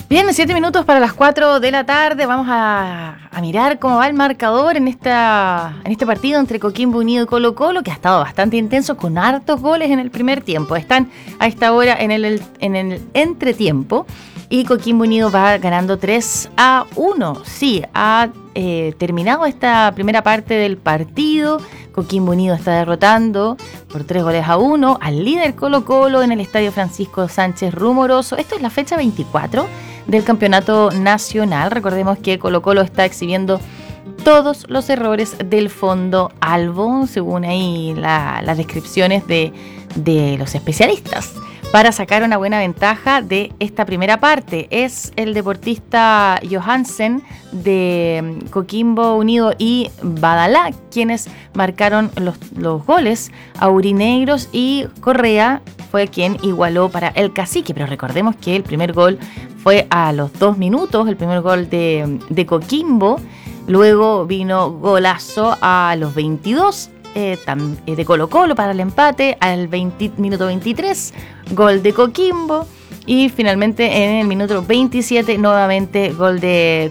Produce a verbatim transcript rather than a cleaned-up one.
Bien, siete minutos para las cuatro de la tarde. Vamos a, a mirar cómo va el marcador en esta en este partido entre Coquimbo Unido y Colo Colo, que ha estado bastante intenso, con hartos goles en el primer tiempo. Están a esta hora en el, en el entretiempo y Coquimbo Unido va ganando tres a uno. Sí, ha eh, terminado esta primera parte del partido. Coquimbo Unido está derrotando por tres goles a uno al líder Colo Colo en el Estadio Francisco Sánchez Rumoroso. Esto es la fecha veinticuatro del campeonato nacional. Recordemos que Colo Colo está exhibiendo todos los errores del fondo albo, según ahí la, las descripciones de, de los especialistas, para sacar una buena ventaja de esta primera parte. Es el deportista Johansen de Coquimbo Unido y Badalá quienes marcaron los, los goles. Aurinegros y Correa fue quien igualó para el Cacique, pero recordemos que el primer gol fue a los dos minutos, el primer gol de, de Coquimbo. Luego vino golazo a los veintidós eh, tam, eh, de Colo Colo para el empate, al veinte, minuto veintitrés, gol de Coquimbo. Y finalmente en el minuto veintisiete nuevamente gol de